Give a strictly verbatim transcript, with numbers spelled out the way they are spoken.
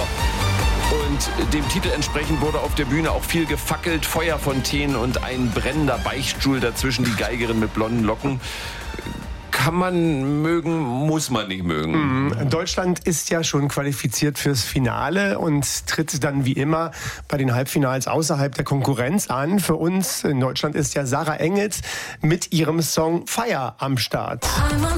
Und dem Titel entsprechend wurde auf der Bühne auch viel gefackelt, Feuerfontänen und ein brennender Beichtstuhl dazwischen, die Geigerin mit blonden Locken. Kann man mögen, muss man nicht mögen. Mhm. Deutschland ist ja schon qualifiziert fürs Finale und tritt dann wie immer bei den Halbfinals außerhalb der Konkurrenz an. Für uns in Deutschland ist ja Sarah Engels mit ihrem Song Fire am Start.